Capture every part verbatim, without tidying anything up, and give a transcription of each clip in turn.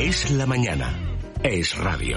Es la mañana. Es radio.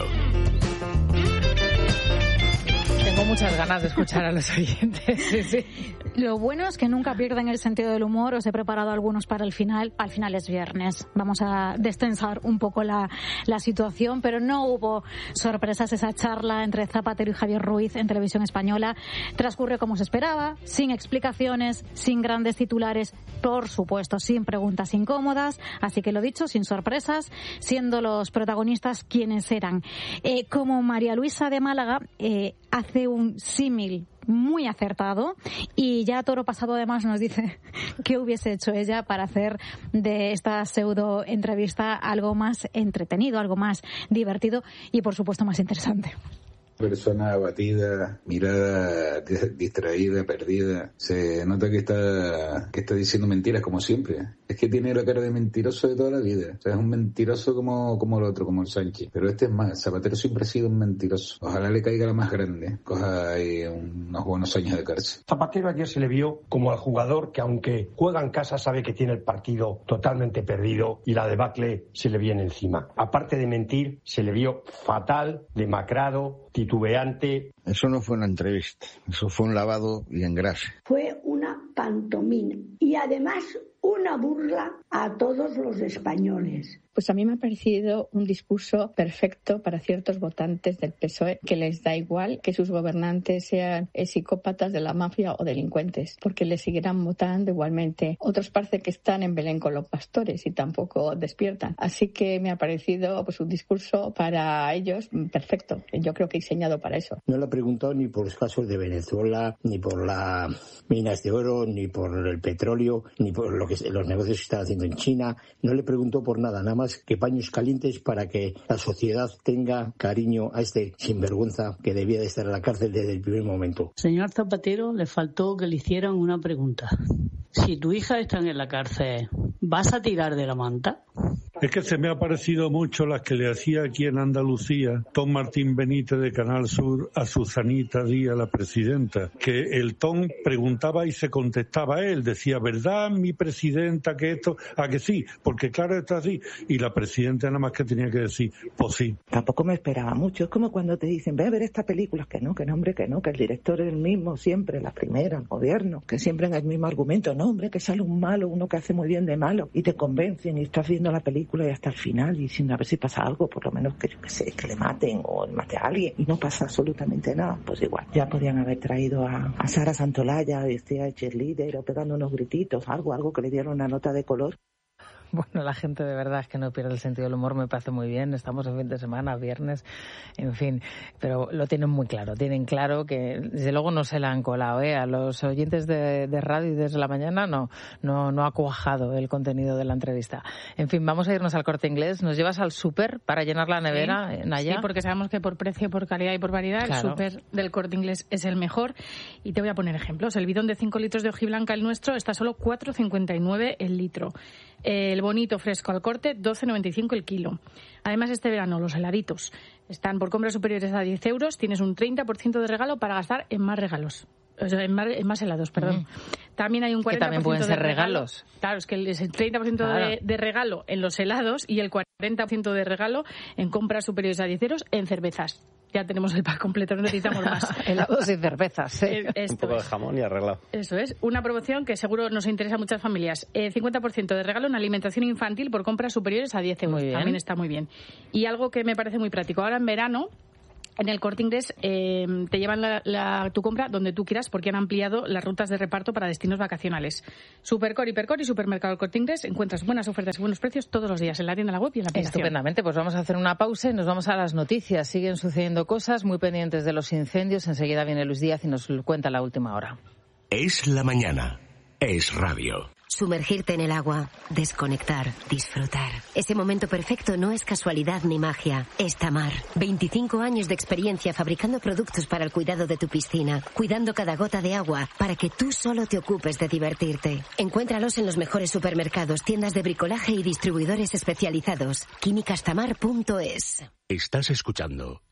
Tengo muchas ganas de escuchar a los oyentes. Sí, sí. Lo bueno es que nunca pierden el sentido del humor. Os he preparado algunos para el final. Al final es viernes. Vamos a destensar un poco la, la situación, pero no hubo sorpresas. Esa charla entre Zapatero y Javier Ruiz en Televisión Española transcurre como se esperaba, sin explicaciones, sin grandes titulares, por supuesto, sin preguntas incómodas. Así que lo dicho, sin sorpresas, siendo los protagonistas quienes eran. Eh, como María Luisa de Málaga eh, hace un símil muy acertado y ya Toro Pasado además nos dice qué hubiese hecho ella para hacer de esta pseudo entrevista algo más entretenido, algo más divertido y por supuesto más interesante. Persona abatida, mirada distraída, perdida. Se nota que está que está diciendo mentiras como siempre. Es que tiene la cara de mentiroso de toda la vida. O sea, es un mentiroso como, como el otro, como el Sánchez. Pero este es más. Zapatero siempre ha sido un mentiroso. Ojalá le caiga la más grande. Coja ahí unos buenos años de cárcel. Zapatero ayer se le vio como al jugador que aunque juega en casa sabe que tiene el partido totalmente perdido y la debacle se le viene encima. Aparte de mentir, se le vio fatal, demacrado, titubeante. Eso no fue una entrevista, eso fue un lavado y engrase. Fue una pantomima y además una burla a todos los españoles. Pues a mí me ha parecido un discurso perfecto para ciertos votantes del P S O E que les da igual que sus gobernantes sean psicópatas de la mafia o delincuentes, porque les seguirán votando igualmente. Otros parece que están en Belén con los pastores y tampoco despiertan. Así que me ha parecido pues un discurso para ellos perfecto. Yo creo que diseñado para eso. No le he preguntado ni por los casos de Venezuela, ni por las minas de oro, ni por el petróleo, ni por lo que los negocios que están haciendo en China. No le preguntó por nada, nada más que paños calientes para que la sociedad tenga cariño a este sinvergüenza que debía de estar en la cárcel desde el primer momento. Señor Zapatero, le faltó que le hicieran una pregunta. Si tu hija está en la cárcel, ¿vas a tirar de la manta? Es que se me ha parecido mucho las que le hacía aquí en Andalucía Tom Martín Benítez de Canal Sur a Susanita Díaz, la presidenta, que el Tom preguntaba y se contestaba él, decía, ¿verdad, mi presidenta, que esto? ¿A que sí? Porque claro, está así. Y la presidenta nada más que tenía que decir, pues sí. Tampoco me esperaba mucho. Es como cuando te dicen, ve a ver esta película, que no, que no, hombre, que no, que el director es el mismo siempre, la primera, el gobierno, que siempre en el mismo argumento. No, hombre, que sale un malo, uno que hace muy bien de malo, y te convencen y estás viendo la película y hasta el final y sin a ver si pasa algo, por lo menos que yo que sé, que le maten o mate a alguien y no pasa absolutamente nada. Pues igual, ya podían haber traído a, a Sara Santolaya, vestida de cheerleader o pegando unos grititos, algo, algo que le diera una nota de color. Bueno, la gente de verdad es que no pierde el sentido del humor, me parece muy bien. Estamos en fin de semana, viernes, en fin. Pero lo tienen muy claro. Tienen claro que, desde luego, no se la han colado, ¿eh? A los oyentes de, de radio y desde la mañana no, no, no ha cuajado el contenido de la entrevista. En fin, vamos a irnos al Corte Inglés. ¿Nos llevas al súper para llenar la nevera, sí, Naya? Sí, porque sabemos que por precio, por calidad y por variedad, claro, el súper del Corte Inglés es el mejor. Y te voy a poner ejemplos. El bidón de cinco litros de hojiblanca, el nuestro, está a solo cuatro cincuenta y nueve el litro. El bonito fresco al corte, doce noventa y cinco el kilo. Además, este verano los heladitos están por compras superiores a diez euros. Tienes un treinta por ciento de regalo para gastar en más regalos. O sea, en, más, en más helados, perdón. Mm. También hay un cuarenta por ciento que también pueden ser de regalos. Regalo. Claro, es que es el treinta por ciento claro. de, de regalo en los helados y el cuarenta por ciento de regalo en compras superiores a diez euros en cervezas. Ya tenemos el pack completo, no necesitamos más. Helados y cervezas. ¿eh? Un poco de jamón y arreglado. Eso es. Una promoción que seguro nos interesa a muchas familias. Eh, cincuenta por ciento de regalo en alimentación infantil por compras superiores a diez euros. También está muy bien. Y algo que me parece muy práctico. Ahora en verano, en el Corte Inglés eh, te llevan la, la, tu compra donde tú quieras porque han ampliado las rutas de reparto para destinos vacacionales. Supercor, Hipercor y Supermercado El Corte Inglés encuentras buenas ofertas y buenos precios todos los días en la tienda, en la web y en la aplicación. Estupendamente, pues vamos a hacer una pausa y nos vamos a las noticias. Siguen sucediendo cosas muy pendientes de los incendios. Enseguida viene Luis Díaz y nos cuenta la última hora. Es la mañana. Es radio. Sumergirte en el agua, desconectar, disfrutar. Ese momento perfecto no es casualidad ni magia, es Tamar. veinticinco años de experiencia fabricando productos para el cuidado de tu piscina, cuidando cada gota de agua para que tú solo te ocupes de divertirte. Encuéntralos en los mejores supermercados, tiendas de bricolaje y distribuidores especializados. químicas tamar punto es. Estás escuchando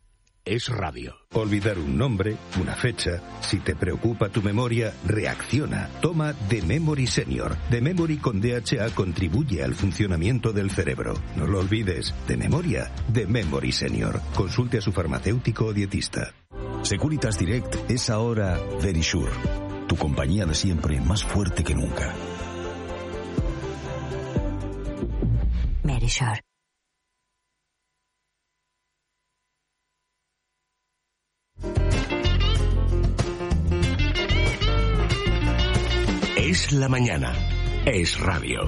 es radio. Olvidar un nombre, una fecha. Si te preocupa tu memoria, reacciona. Toma The Memory Senior. The Memory con D H A contribuye al funcionamiento del cerebro. No lo olvides. De memoria, The Memory Senior. Consulte a su farmacéutico o dietista. Securitas Direct es ahora Verisure. Tu compañía de siempre, más fuerte que nunca. Verisure. Es la mañana. Es radio.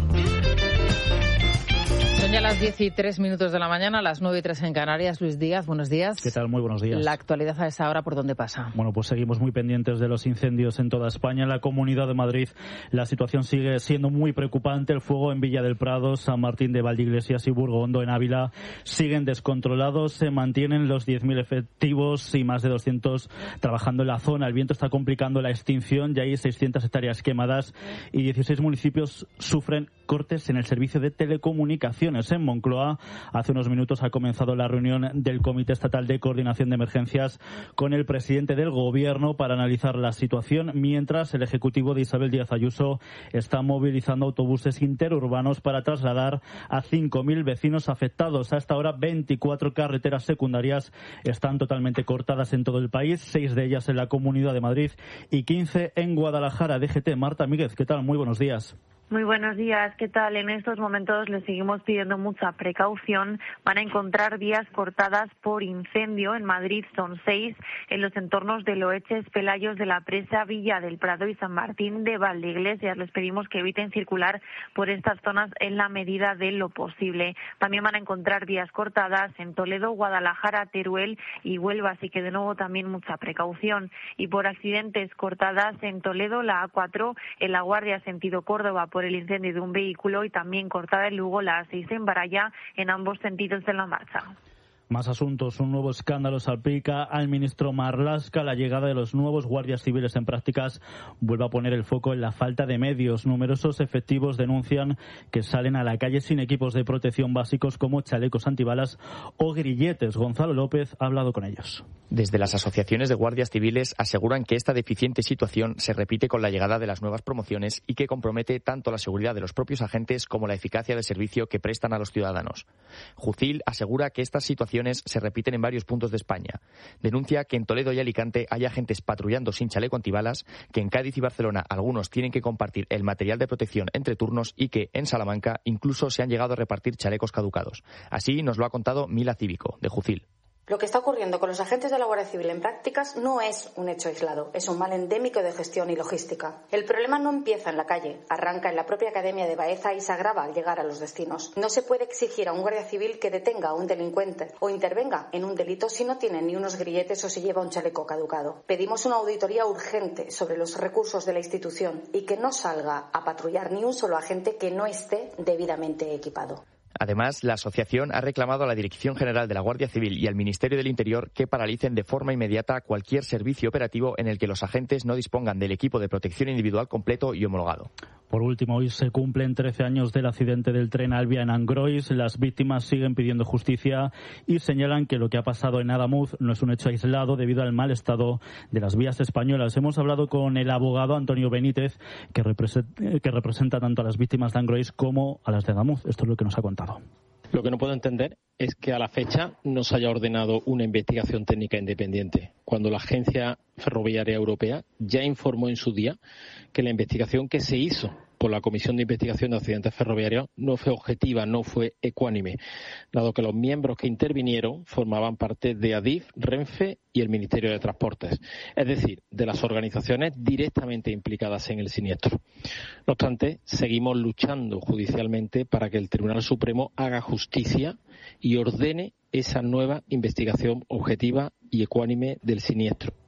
Son ya las diez y tres minutos de la mañana, las nueve y tres en Canarias. Luis Díaz, buenos días. ¿Qué tal? Muy buenos días. La actualidad a esa hora, ¿por dónde pasa? Bueno, pues seguimos muy pendientes de los incendios en toda España. En la Comunidad de Madrid la situación sigue siendo muy preocupante. El fuego en Villa del Prado, San Martín de Valdeiglesias y Burgondo en Ávila siguen descontrolados. Se mantienen los diez mil efectivos y más de doscientos trabajando en la zona. El viento está complicando la extinción. Ya hay seiscientas hectáreas quemadas y dieciséis municipios sufren cortes en el servicio de telecomunicaciones. En Moncloa, hace unos minutos ha comenzado la reunión del Comité Estatal de Coordinación de Emergencias con el presidente del Gobierno para analizar la situación, mientras el Ejecutivo de Isabel Díaz Ayuso está movilizando autobuses interurbanos para trasladar a cinco mil vecinos afectados. A esta hora, veinticuatro carreteras secundarias están totalmente cortadas en todo el país, seis de ellas en la Comunidad de Madrid y quince en Guadalajara. D G T, Marta Míguez, ¿qué tal? Muy buenos días. Muy buenos días, ¿qué tal? En estos momentos les seguimos pidiendo mucha precaución. Van a encontrar vías cortadas por incendio. En Madrid son seis, en los entornos de Loeches, Pelayos de la Presa, Villa del Prado y San Martín de Valdeiglesias. Les pedimos que eviten circular por estas zonas en la medida de lo posible. También van a encontrar vías cortadas en Toledo, Guadalajara, Teruel y Huelva, así que de nuevo también mucha precaución. Y por accidentes cortadas en Toledo, la A cuatro, en La Guardia, sentido Córdoba, por el incendio de un vehículo, y también cortada en Lugo la A seis en Baraya, en ambos sentidos de la marcha. Más asuntos. Un nuevo escándalo salpica al ministro Marlaska. La llegada de los nuevos guardias civiles en prácticas vuelve a poner el foco en la falta de medios. Numerosos efectivos denuncian que salen a la calle sin equipos de protección básicos como chalecos antibalas o grilletes. Gonzalo López ha hablado con ellos. Desde las asociaciones de guardias civiles aseguran que esta deficiente situación se repite con la llegada de las nuevas promociones y que compromete tanto la seguridad de los propios agentes como la eficacia del servicio que prestan a los ciudadanos. Jucil asegura que estas situaciones se repiten en varios puntos de España. Denuncia que en Toledo y Alicante hay agentes patrullando sin chaleco antibalas, que en Cádiz y Barcelona algunos tienen que compartir el material de protección entre turnos y que en Salamanca incluso se han llegado a repartir chalecos caducados. Así nos lo ha contado Mila Cívico, de Jucil. Lo que está ocurriendo con los agentes de la Guardia Civil en prácticas no es un hecho aislado, es un mal endémico de gestión y logística. El problema no empieza en la calle, arranca en la propia Academia de Baeza y se agrava al llegar a los destinos. No se puede exigir a un guardia civil que detenga a un delincuente o intervenga en un delito si no tiene ni unos grilletes o si lleva un chaleco caducado. Pedimos una auditoría urgente sobre los recursos de la institución y que no salga a patrullar ni un solo agente que no esté debidamente equipado. Además, la asociación ha reclamado a la Dirección General de la Guardia Civil y al Ministerio del Interior que paralicen de forma inmediata cualquier servicio operativo en el que los agentes no dispongan del equipo de protección individual completo y homologado. Por último, hoy se cumplen trece años del accidente del tren Alvia en Angrois. Las víctimas siguen pidiendo justicia y señalan que lo que ha pasado en Adamuz no es un hecho aislado debido al mal estado de las vías españolas. Hemos hablado con el abogado Antonio Benítez, que representa, que representa tanto a las víctimas de Angrois como a las de Adamuz. Esto es lo que nos ha contado. Lo que no puedo entender es que a la fecha no se haya ordenado una investigación técnica independiente, cuando la Agencia Ferroviaria Europea ya informó en su día que la investigación que se hizo por la Comisión de Investigación de Accidentes Ferroviarios no fue objetiva, no fue ecuánime, dado que los miembros que intervinieron formaban parte de Adif, Renfe y el Ministerio de Transportes, es decir, de las organizaciones directamente implicadas en el siniestro. No obstante, seguimos luchando judicialmente para que el Tribunal Supremo haga justicia y ordene esa nueva investigación objetiva y ecuánime del siniestro.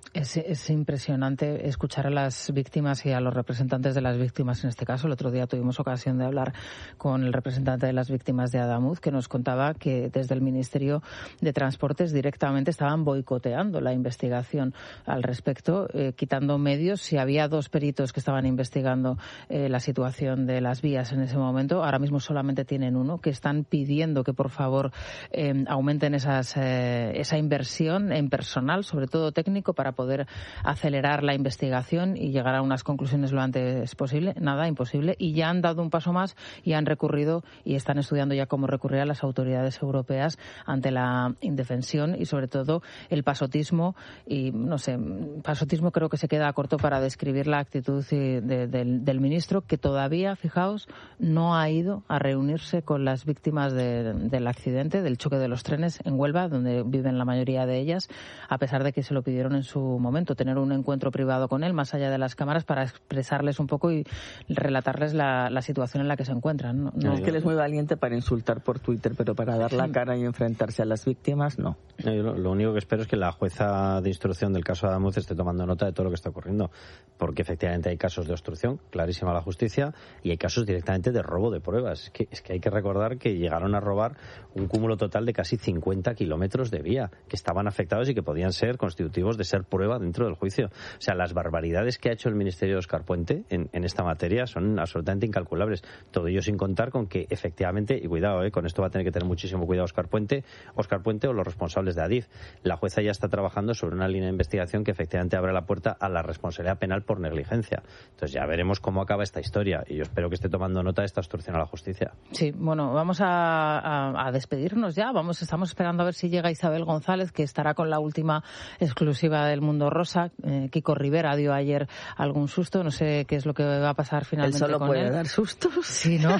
Es, es impresionante escuchar a las víctimas y a los representantes de las víctimas en este caso. El otro día tuvimos ocasión de hablar con el representante de las víctimas de Adamuz, que nos contaba que desde el Ministerio de Transportes directamente estaban boicoteando la investigación al respecto, eh, quitando medios. Si había dos peritos que estaban investigando eh, la situación de las vías en ese momento, ahora mismo solamente tienen uno, que están pidiendo que por favor eh, aumenten esas, eh, esa inversión en personal, sobre todo técnico, para poder acelerar la investigación y llegar a unas conclusiones lo antes posible. Nada, imposible. Y ya han dado un paso más y han recurrido y están estudiando ya cómo recurrir a las autoridades europeas ante la indefensión y sobre todo el pasotismo. Y no sé, pasotismo creo que se queda corto para describir la actitud de, de, del, del ministro, que todavía, fijaos, no ha ido a reunirse con las víctimas de, del accidente, del choque de los trenes en Huelva, donde viven la mayoría de ellas, a pesar de que se lo pidieron en su momento, tener un encuentro privado con él, más allá de las cámaras, para expresarles un poco y relatarles la, la situación en la que se encuentran. No, no. Es que él es muy valiente para insultar por Twitter, pero para dar la cara y enfrentarse a las víctimas, no. no yo lo, lo único que espero es que la jueza de instrucción del caso de Adamuz esté tomando nota de todo lo que está ocurriendo, porque efectivamente hay casos de obstrucción, clarísima la justicia, y hay casos directamente de robo de pruebas. Es que, es que hay que recordar que llegaron a robar un cúmulo total de casi cincuenta kilómetros de vía, que estaban afectados y que podían ser constitutivos de ser prueba dentro del juicio. O sea, las barbaridades que ha hecho el Ministerio de Óscar Puente en, en esta materia son absolutamente incalculables. Todo ello sin contar con que efectivamente, y cuidado, eh, con esto va a tener que tener muchísimo cuidado Óscar Puente, Óscar Puente o los responsables de Adif. La jueza ya está trabajando sobre una línea de investigación que efectivamente abre la puerta a la responsabilidad penal por negligencia. Entonces ya veremos cómo acaba esta historia y yo espero que esté tomando nota de esta obstrucción a la justicia. Sí, bueno, vamos a, a, a despedirnos ya. Vamos, estamos esperando a ver si llega Isabel González, que estará con la última exclusiva del Mundo Rosa. Eh, Kiko Rivera dio ayer algún susto, no sé qué es lo que va a pasar finalmente él solo con puede él. dar sustos. Sí, ¿no?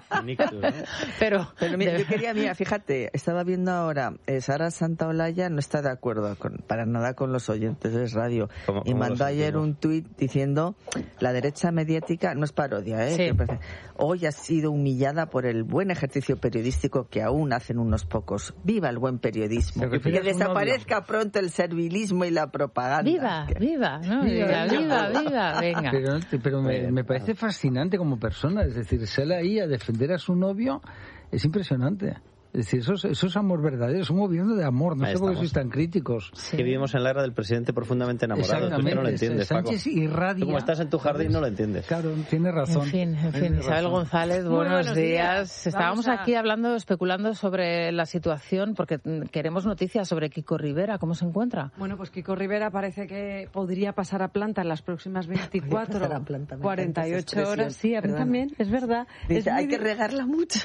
pero, pero mira, yo quería, mira, fíjate, estaba viendo ahora, eh, Sara Santaolalla no está de acuerdo con, para nada con los oyentes de radio ¿Cómo, y cómo mandó ayer un tuit diciendo la derecha mediática, no es parodia, ¿eh? Sí. Que parece, hoy ha sido humillada por el buen ejercicio periodístico que aún hacen unos pocos. ¡Viva el buen periodismo! Que, que desaparezca pronto el servilismo y la propaganda. ¡Viva, viva! ¿no? Viva, viva, viva, venga. Pero, pero me, me parece fascinante como persona, es decir, sale ahí a defender a su novio, es impresionante. Es decir, eso es, eso es amor verdadero, es un gobierno de amor, no Ahí sé estamos. por qué sois tan críticos. Sí. Que vivimos en la era del presidente profundamente enamorado, tú no lo entiendes, Sánchez Paco. irradia. Tú como estás en tu jardín no lo entiendes. Claro, tiene razón. En fin, en fin, Tiene Isabel razón. González, buenos, buenos días. días. Estábamos Vamos a... aquí hablando, especulando sobre la situación, porque queremos noticias sobre Kiko Rivera, ¿cómo se encuentra? Bueno, pues Kiko Rivera parece que podría pasar a planta en las próximas veinticuatro, planta, cuarenta y ocho horas. Sí, a mí también, es verdad. Dice, es hay muy... que regarla mucho.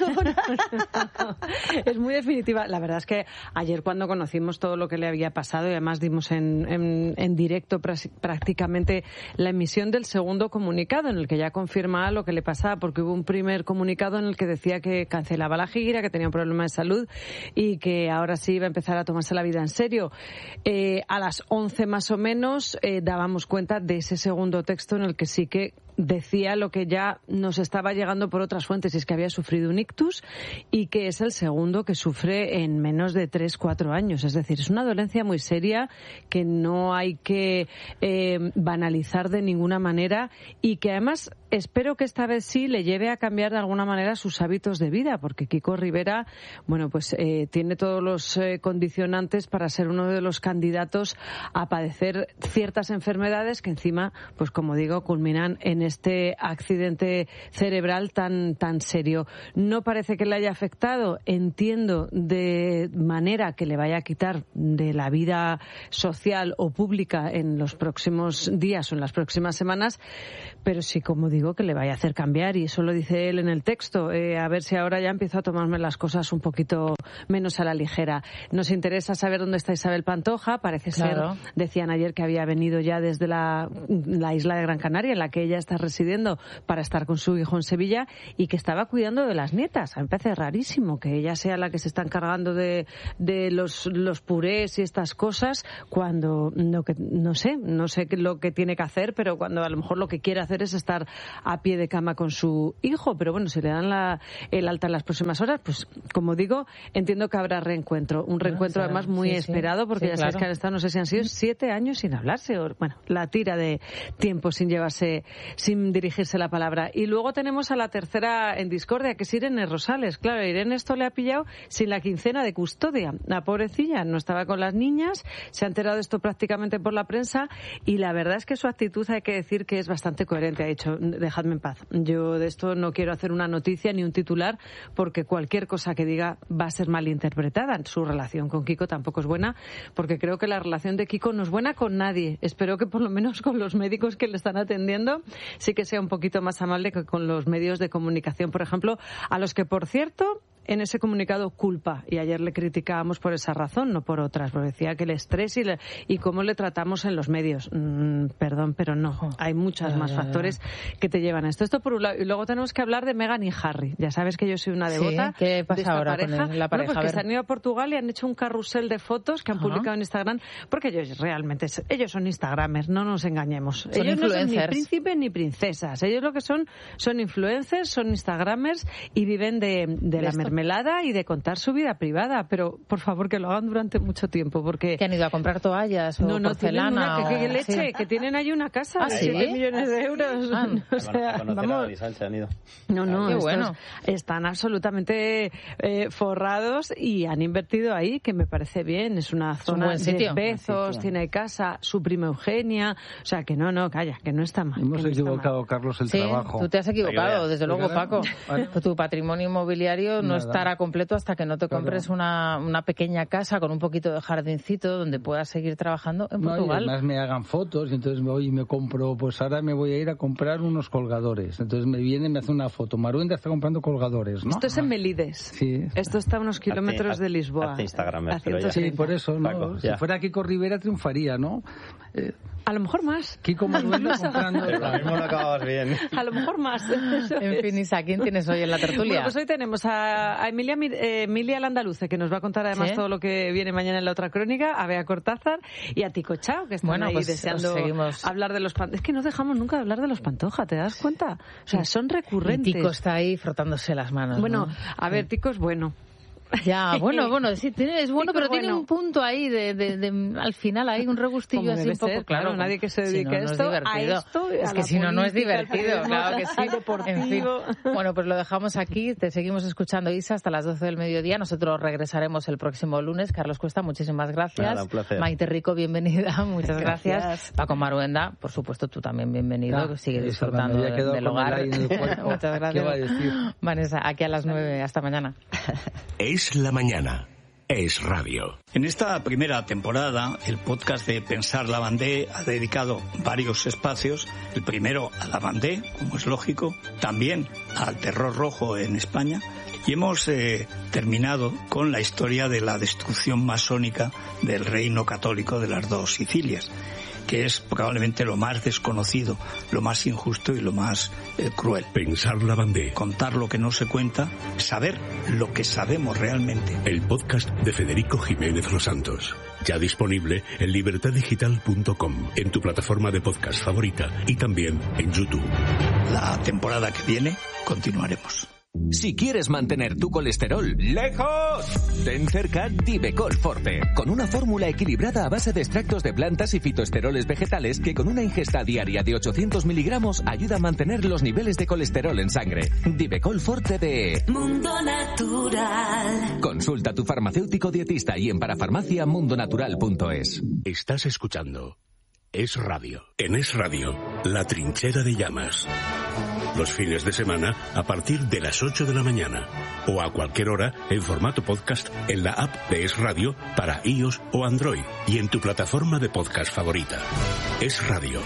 Es muy definitiva. La verdad es que ayer cuando conocimos todo lo que le había pasado y además dimos en, en, en directo prácticamente la emisión del segundo comunicado en el que ya confirmaba lo que le pasaba, porque hubo un primer comunicado en el que decía que cancelaba la gira, que tenía un problema de salud y que ahora sí iba a empezar a tomarse la vida en serio. Eh, a las once más o menos eh, dábamos cuenta de ese segundo texto en el que sí que decía lo que ya nos estaba llegando por otras fuentes, y es que había sufrido un ictus y que es el segundo que sufre en menos de tres, cuatro años. Es decir, es una dolencia muy seria que no hay que eh, banalizar de ninguna manera y que además espero que esta vez sí le lleve a cambiar de alguna manera sus hábitos de vida, porque Kiko Rivera, bueno, pues eh, tiene todos los eh, condicionantes para ser uno de los candidatos a padecer ciertas enfermedades que encima, pues como digo, culminan en este accidente cerebral tan tan serio. No parece que le haya afectado, entiendo, de manera que le vaya a quitar de la vida social o pública en los próximos días o en las próximas semanas, pero sí, como digo, que le vaya a hacer cambiar, y eso lo dice él en el texto. Eh, a ver si ahora ya empiezo a tomarme las cosas un poquito menos a la ligera. Nos interesa saber dónde está Isabel Pantoja. Parece claro. ser, decían ayer, que había venido ya desde la, la isla de Gran Canaria, en la que ella está está residiendo para estar con su hijo en Sevilla y que estaba cuidando de las nietas. A mí me parece rarísimo que ella sea la que se está encargando de, de los, los purés y estas cosas cuando no, que, no sé, no sé lo que tiene que hacer, pero cuando a lo mejor lo que quiere hacer es estar a pie de cama con su hijo. Pero bueno, si le dan la, el alta en las próximas horas, pues como digo, entiendo que habrá reencuentro. Un reencuentro no, o sea, además muy sí, esperado porque sí, ya claro. sabes que han estado, no sé si han sido siete años sin hablarse. O, bueno, la tira de tiempo sin llevarse, sin dirigirse la palabra. Y luego tenemos a la tercera en discordia, que es Irene Rosales. Claro, Irene esto le ha pillado sin la quincena de custodia. La pobrecilla no estaba con las niñas, se ha enterado de esto prácticamente por la prensa y la verdad es que su actitud hay que decir que es bastante coherente. Ha dicho, dejadme en paz. Yo de esto no quiero hacer una noticia ni un titular porque cualquier cosa que diga va a ser malinterpretada. Su relación con Kiko tampoco es buena porque creo que la relación de Kiko no es buena con nadie. Espero que por lo menos con los médicos que le están atendiendo sí que sea un poquito más amable que con los medios de comunicación, por ejemplo, a los que, por cierto, en ese comunicado culpa, y ayer le criticábamos por esa razón, no por otras, porque decía que el estrés y, le, y cómo le tratamos en los medios. Mm, perdón, pero no, hay muchos más ya, factores ya. que te llevan a esto. Esto por un lado, y luego tenemos que hablar de Meghan y Harry. Ya sabes que yo soy una devota. Sí, ¿qué pasa de esta ahora pareja? con el, la pareja? Bueno, pues que se han ido a Portugal y han hecho un carrusel de fotos que han Ajá. publicado en Instagram, porque ellos realmente, ellos son instagramers, no nos engañemos. Son ellos influencers. No son ni príncipes ni princesas. Ellos lo que son, son influencers, son instagramers y viven de, de, de la esto. mermelada y de contar su vida privada, pero por favor que lo hagan durante mucho tiempo, porque... ¿Que han ido a comprar toallas o no, no, porcelana? Una, que, que, o... leche, sí. que tienen ahí una casa ¿Ah, de sí? siete millones de euros. Ah, o sea, vamos... han ido. No, no, Qué bueno. están absolutamente eh, forrados y han invertido ahí, que me parece bien. Es una zona es un de Bezos, tiene casa, su prima Eugenia, o sea, que no, no, calla, que no está mal. Hemos no equivocado, Carlos, el sí, trabajo. Tú te has equivocado, desde luego, Paco. Bueno. Tu patrimonio inmobiliario no Nada. estará completo hasta que no te compres Una, una pequeña casa con un poquito de jardincito donde puedas seguir trabajando en no, Portugal. Y además me hagan fotos y entonces me voy y me compro, pues ahora me voy a ir a comprar unos colgadores. Entonces me viene y me hace una foto. Maruenda está comprando colgadores, ¿no? Esto es en Melides. Sí. Esto está a unos kilómetros hace, de Lisboa. Hace Instagram, pero ya. Sí, por eso, ¿no? Paco, si fuera Kiko Rivera triunfaría, ¿no? Eh, A lo mejor más. Kiko Maruenda comprando... Pero a mí no lo acababas bien. A lo mejor más. En fin, Isa, ¿quién tienes hoy en la tertulia? Bueno, pues hoy tenemos a, a Emilia, eh, Emilia Landaluce, que nos va a contar además ¿Sí? todo lo que viene mañana en la otra crónica, a Bea Cortázar y a Tico Chao, que están bueno, ahí pues deseando seguimos. hablar de los Pantoja. Es que no dejamos nunca de hablar de los Pantoja, ¿te das cuenta? O sea, son recurrentes. Y Tico está ahí frotándose las manos. Bueno, ¿no? a ver, Tico es bueno. Ya, bueno, bueno, sí, tiene, es bueno, Tico pero bueno. tiene un punto ahí de, de, de al final hay un regustillo así un poco, ser, claro, claro, nadie que se dedique si no, a, esto, no es a esto, es a que si no, no es divertido, claro que sí. Deportivo. En fin. Bueno, pues lo dejamos aquí, te seguimos escuchando, Isa, hasta las doce del mediodía. Nosotros regresaremos el próximo lunes. Carlos Cuesta, muchísimas gracias. Nada, un placer. Maite Rico, bienvenida, muchas gracias. gracias. Paco Maruenda, por supuesto, tú también bienvenido, Ah, que sigue eso, disfrutando me había de, del hogar. Muchas gracias. ¿Qué va a decir? Vanessa, aquí a las nueve, hasta mañana. Es la mañana. Es radio. En esta primera temporada, el podcast de Pensar Lavandé ha dedicado varios espacios. El primero a Lavandé, como es lógico, también al terror rojo en España. Y hemos eh, terminado con la historia de la destrucción masónica del reino católico de las dos Sicilias, que es probablemente lo más desconocido, lo más injusto y lo más eh, cruel. Pensar Lavandé. Contar lo que no se cuenta, saber lo que sabemos realmente. El podcast de Federico Jiménez Los Santos. Ya disponible en libertad digital punto com, en tu plataforma de podcast favorita y también en YouTube. La temporada que viene continuaremos. Si quieres mantener tu colesterol lejos, ten cerca Divecol Forte, con una fórmula equilibrada a base de extractos de plantas y fitoesteroles vegetales que con una ingesta diaria de ochocientos miligramos ayuda a mantener los niveles de colesterol en sangre. Divecol Forte de Mundo Natural. Consulta a tu farmacéutico dietista y en parafarmacia mundo natural punto es. Estás escuchando Es Radio. En Es Radio, La Trinchera de Llamas. Los fines de semana a partir de las ocho de la mañana o a cualquier hora en formato podcast en la app de Es Radio para iOS o Android y en tu plataforma de podcast favorita. Es Radio.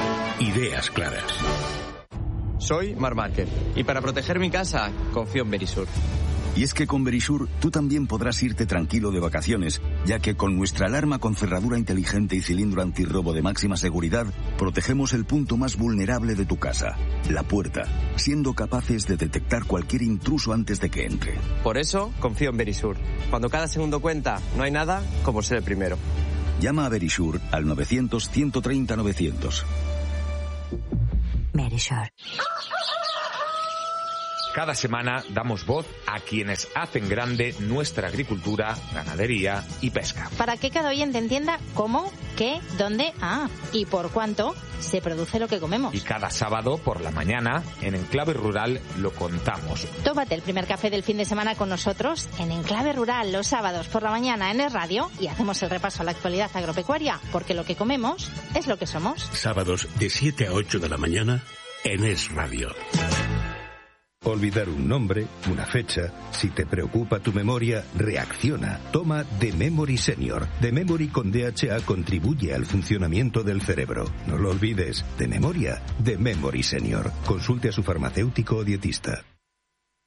Ideas claras. Soy Marc Márquez y para proteger mi casa confío en Verisur. Y es que con Verisure tú también podrás irte tranquilo de vacaciones, ya que con nuestra alarma con cerradura inteligente y cilindro antirrobo de máxima seguridad, protegemos el punto más vulnerable de tu casa, la puerta, siendo capaces de detectar cualquier intruso antes de que entre. Por eso confío en Verisure. Cuando cada segundo cuenta, no hay nada como ser el primero. Llama a Verisure al novecientos, ciento treinta, novecientos. Verisure. Cada semana damos voz a quienes hacen grande nuestra agricultura, ganadería y pesca. Para que cada oyente entienda cómo, qué, dónde, ah, y por cuánto se produce lo que comemos. Y cada sábado por la mañana, en Enclave Rural, lo contamos. Tómate el primer café del fin de semana con nosotros en Enclave Rural los sábados por la mañana en Es Radio y hacemos el repaso a la actualidad agropecuaria, porque lo que comemos es lo que somos. Sábados de siete a ocho de la mañana en Es Radio. Olvidar un nombre, una fecha, si te preocupa tu memoria, reacciona. Toma The Memory Senior. The Memory con D H A contribuye al funcionamiento del cerebro. No lo olvides, de memoria, The Memory Senior. Consulte a su farmacéutico o dietista.